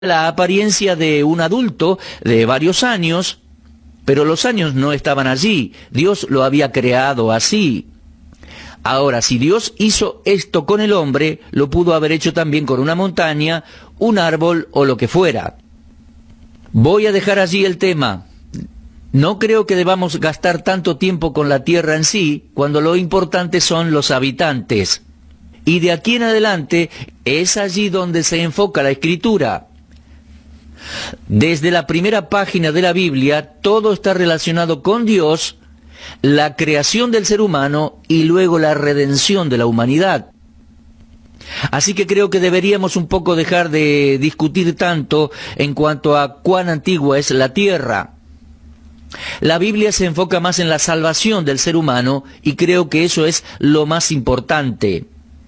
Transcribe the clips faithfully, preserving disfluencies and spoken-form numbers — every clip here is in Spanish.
la apariencia de un adulto de varios años, pero los años no estaban allí. Dios lo había creado así. Ahora, si Dios hizo esto con el hombre, lo pudo haber hecho también con una montaña, un árbol o lo que fuera. Voy a dejar allí el tema. No creo que debamos gastar tanto tiempo con la tierra en sí, cuando lo importante son los habitantes. Y de aquí en adelante es allí donde se enfoca la Escritura. Desde la primera página de la Biblia, todo está relacionado con Dios, la creación del ser humano y luego la redención de la humanidad. Así que creo que deberíamos un poco dejar de discutir tanto en cuanto a cuán antigua es la tierra. La Biblia se enfoca más en la salvación del ser humano y creo que eso es lo más importante.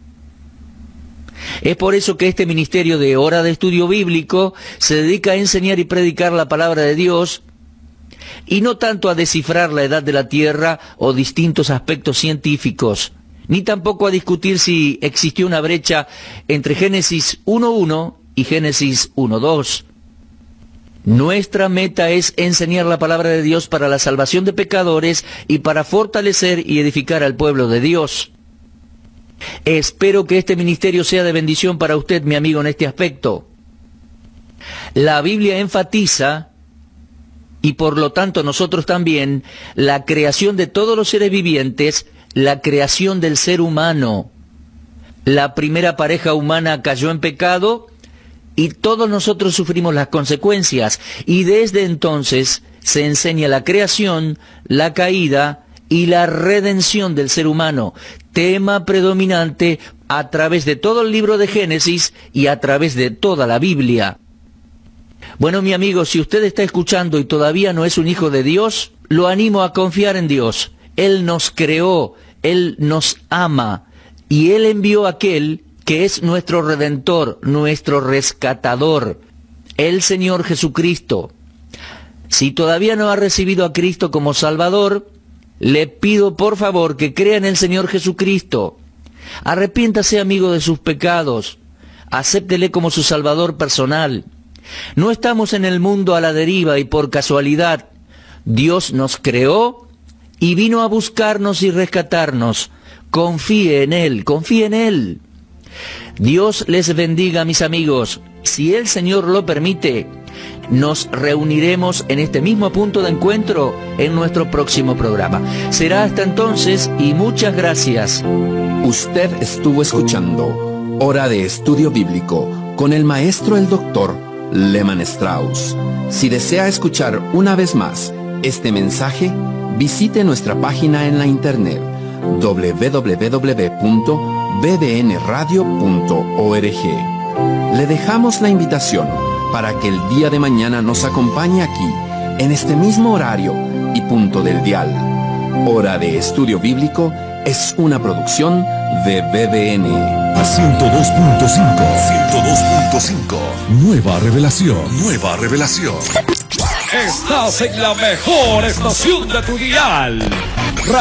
Es por eso que este ministerio de Hora de Estudio Bíblico se dedica a enseñar y predicar la palabra de Dios y no tanto a descifrar la edad de la tierra o distintos aspectos científicos, ni tampoco a discutir si existió una brecha entre Génesis uno uno y Génesis uno dos. Nuestra meta es enseñar la palabra de Dios para la salvación de pecadores y para fortalecer y edificar al pueblo de Dios. Espero que este ministerio sea de bendición para usted, mi amigo, en este aspecto. La Biblia enfatiza, y por lo tanto nosotros también, la creación de todos los seres vivientes, la creación del ser humano. La primera pareja humana cayó en pecado y todos nosotros sufrimos las consecuencias. Y desde entonces se enseña la creación, la caída y la redención del ser humano, tema predominante a través de todo el libro de Génesis y a través de toda la Biblia. Bueno, mi amigo, si usted está escuchando y todavía no es un hijo de Dios, lo animo a confiar en Dios. Él nos creó, Él nos ama y Él envió a aquel que es nuestro Redentor, nuestro Rescatador, el Señor Jesucristo. Si todavía no ha recibido a Cristo como Salvador, le pido por favor que crea en el Señor Jesucristo. Arrepiéntase, amigo, de sus pecados. Acéptele como su Salvador personal. No estamos en el mundo a la deriva y por casualidad. Dios nos creó y vino a buscarnos y rescatarnos. Confíe en Él, confíe en Él. Dios les bendiga, mis amigos. Si el Señor lo permite, nos reuniremos en este mismo punto de encuentro en nuestro próximo programa. Será hasta entonces y muchas gracias. Usted estuvo escuchando Hora de Estudio Bíblico con el maestro el doctor Lehman Strauss. Si desea escuchar una vez más este mensaje, visite nuestra página en la internet doble u doble u doble u punto b d n radio punto org. Le dejamos la invitación para que el día de mañana nos acompañe aquí, en este mismo horario y punto del dial. Hora de Estudio Bíblico es una producción de B D N. A ciento dos punto cinco. ciento dos punto cinco. Nueva revelación. Nueva revelación. Estás en la mejor estación de tu dial.